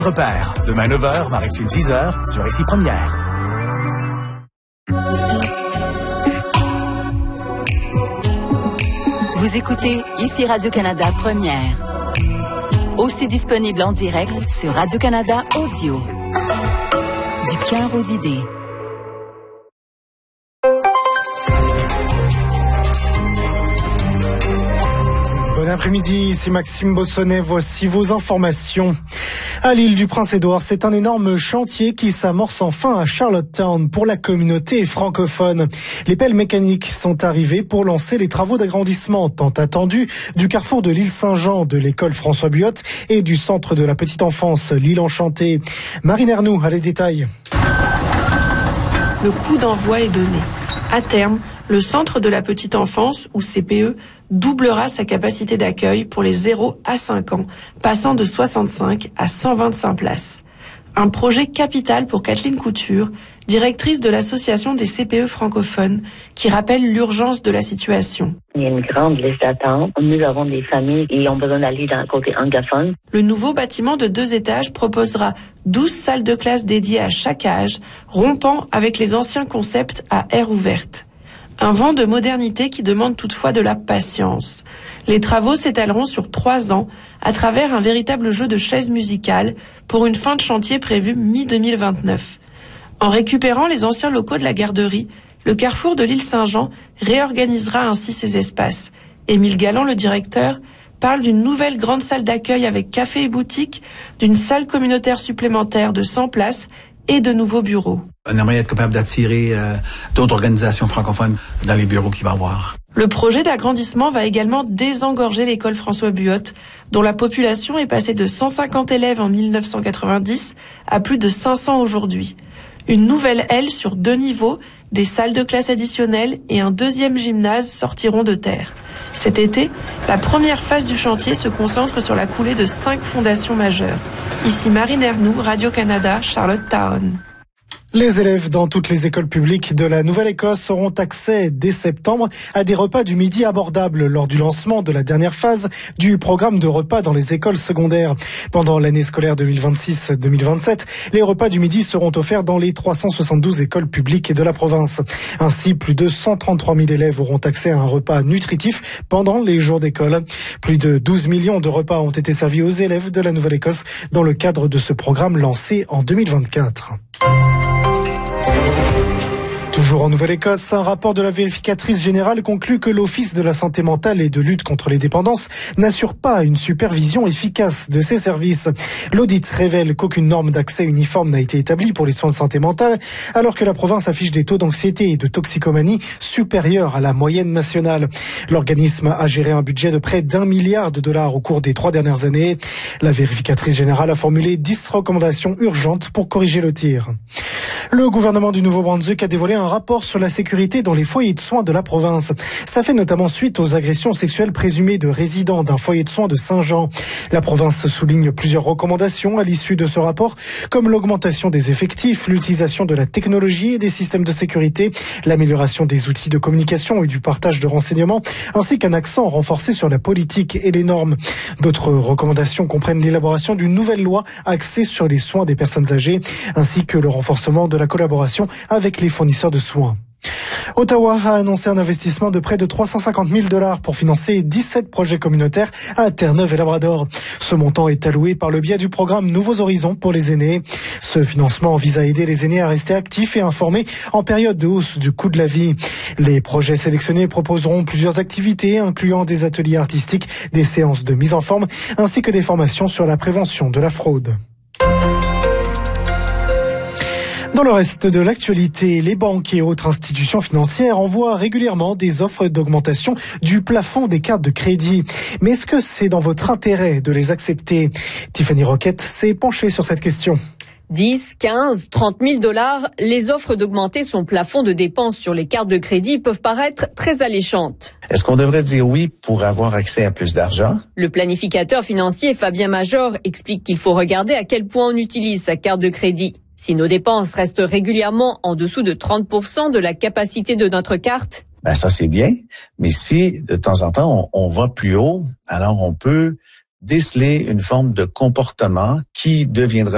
Repère, demain 9h, Maritime 10h, sur Ici Première. Vous écoutez Ici Radio-Canada Première. Aussi disponible en direct sur Radio-Canada Audio. Du cœur aux idées. Bon après-midi, ici Maxime Bossonnet, voici vos informations. À l'île du Prince-Édouard, c'est un énorme chantier qui s'amorce enfin à Charlottetown pour la communauté francophone. Les pelles mécaniques sont arrivées pour lancer les travaux d'agrandissement tant attendus du carrefour de l'île Saint-Jean, de l'école François Buot et du centre de la petite enfance, l'île Enchantée. Marine Ernoux a les détails. Le coup d'envoi est donné. À terme, le centre de la petite enfance, ou CPE, doublera sa capacité d'accueil pour les 0 à 5 ans, passant de 65 à 125 places. Un projet capital pour Kathleen Couture, directrice de l'association des CPE francophones, qui rappelle l'urgence de la situation. Il y a une grande liste d'attente. Nous avons des familles qui ont besoin d'aller dans le côté anglophone. Le nouveau bâtiment de 2 étages proposera 12 salles de classe dédiées à chaque âge, rompant avec les anciens concepts à aire ouverte. Un vent de modernité qui demande toutefois de la patience. Les travaux s'étaleront sur 3 ans à travers un véritable jeu de chaises musicales pour une fin de chantier prévue mi-2029. En récupérant les anciens locaux de la garderie, le carrefour de l'île Saint-Jean réorganisera ainsi ses espaces. Émile Galland, le directeur, parle d'une nouvelle grande salle d'accueil avec café et boutique, d'une salle communautaire supplémentaire de 100 places et de nouveaux bureaux. On aimerait être capable d'attirer d'autres organisations francophones dans les bureaux qu'il va y avoir. Le projet d'agrandissement va également désengorger l'école François Buot, dont la population est passée de 150 élèves en 1990 à plus de 500 aujourd'hui. Une nouvelle aile sur 2 niveaux, des salles de classe additionnelles et un 2e gymnase sortiront de terre. Cet été, la première phase du chantier se concentre sur la coulée de 5 fondations majeures. Ici Marine Ernoux, Radio-Canada, Charlottetown. Les élèves dans toutes les écoles publiques de la Nouvelle-Écosse auront accès dès septembre à des repas du midi abordables lors du lancement de la dernière phase du programme de repas dans les écoles secondaires. Pendant l'année scolaire 2026-2027, les repas du midi seront offerts dans les 372 écoles publiques de la province. Ainsi, plus de 133 000 élèves auront accès à un repas nutritif pendant les jours d'école. Plus de 12 millions de repas ont été servis aux élèves de la Nouvelle-Écosse dans le cadre de ce programme lancé en 2024. Toujours en Nouvelle-Écosse, un rapport de la vérificatrice générale conclut que l'Office de la santé mentale et de lutte contre les dépendances n'assure pas une supervision efficace de ses services. L'audit révèle qu'aucune norme d'accès uniforme n'a été établie pour les soins de santé mentale, alors que la province affiche des taux d'anxiété et de toxicomanie supérieurs à la moyenne nationale. L'organisme a géré un budget de près d'$1 milliard au cours des 3 dernières années. La vérificatrice générale a formulé 10 recommandations urgentes pour corriger le tir. Le gouvernement du Nouveau-Brunswick a dévoilé un rapport sur la sécurité dans les foyers de soins de la province. Ça fait notamment suite aux agressions sexuelles présumées de résidents d'un foyer de soins de Saint-Jean. La province souligne plusieurs recommandations à l'issue de ce rapport, comme l'augmentation des effectifs, l'utilisation de la technologie et des systèmes de sécurité, l'amélioration des outils de communication et du partage de renseignements, ainsi qu'un accent renforcé sur la politique et les normes. D'autres recommandations comprennent l'élaboration d'une nouvelle loi axée sur les soins des personnes âgées, ainsi que le renforcement de la collaboration avec les fournisseurs de soins. Ottawa a annoncé un investissement de près de $350 000 pour financer 17 projets communautaires à Terre-Neuve et Labrador. Ce montant est alloué par le biais du programme Nouveaux Horizons pour les aînés. Ce financement vise à aider les aînés à rester actifs et informés en période de hausse du coût de la vie. Les projets sélectionnés proposeront plusieurs activités, incluant des ateliers artistiques, des séances de mise en forme, ainsi que des formations sur la prévention de la fraude. Dans le reste de l'actualité, les banques et autres institutions financières envoient régulièrement des offres d'augmentation du plafond des cartes de crédit. Mais est-ce que c'est dans votre intérêt de les accepter? Tiffany Roquette s'est penchée sur cette question. 10, 15, 30 000 $, les offres d'augmenter son plafond de dépenses sur les cartes de crédit peuvent paraître très alléchantes. Est-ce qu'on devrait dire oui pour avoir accès à plus d'argent? Le planificateur financier Fabien Major explique qu'il faut regarder à quel point on utilise sa carte de crédit. Si nos dépenses restent régulièrement en dessous de 30% de la capacité de notre carte, Ben ça c'est bien, mais si de temps en temps on va plus haut, alors on peut déceler une forme de comportement qui deviendra